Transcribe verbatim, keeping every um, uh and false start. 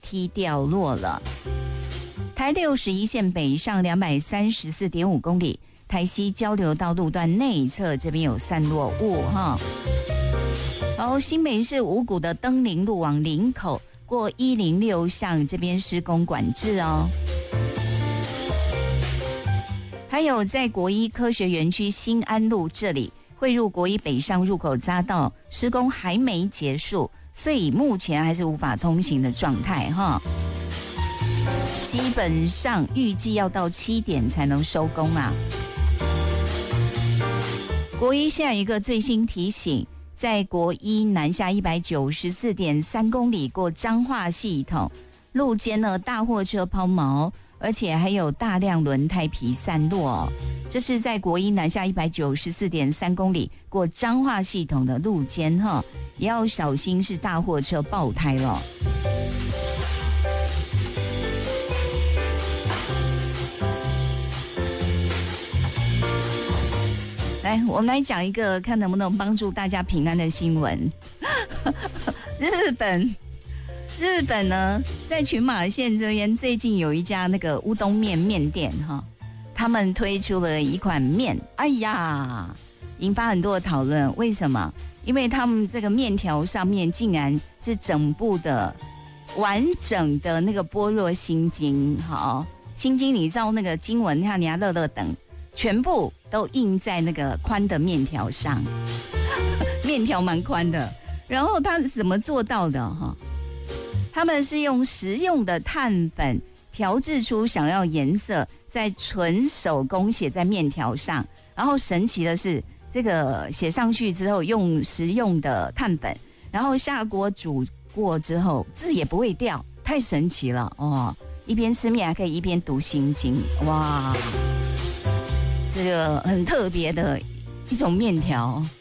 梯掉落了。台六十一线北上两百三十四点五公里，台西交流道路段内侧这边有散落物哈。然后新北市五股的登林路往林口过一零六巷这边施工管制哦。还有在国一科学园区新安路这里汇入国一北上入口匝道施工还没结束，所以目前还是无法通行的状态哈。基本上预计要到七点才能收工啊。国一现在有一个最新提醒，在国一南下一百九十四点三公里过彰化系统路肩呢，大货车抛锚，而且还有大量轮胎皮散落哦。这是在国一南下一百九十四点三公里过彰化系统的路肩哈，也要小心是大货车爆胎了。来，我们来讲一个看能不能帮助大家平安的新闻。日本，日本呢，在群马县这边最近有一家那个乌冬面面店哈，他们推出了一款面，哎呀，引发很多的讨论。为什么？因为他们这个面条上面竟然是整部的完整的那个般若心经，好，心经你照那个经文，像你要乐乐等。全部都印在那个宽的面条上，面条蛮宽的。然后他怎么做到的哈？他们是用食用的碳粉调制出想要颜色，再纯手工写在面条上。然后神奇的是，这个写上去之后，用食用的碳粉，然后下锅煮过之后，字也不会掉，太神奇了哦！一边吃面还可以一边读心经，哇！这个很特别的一种面条，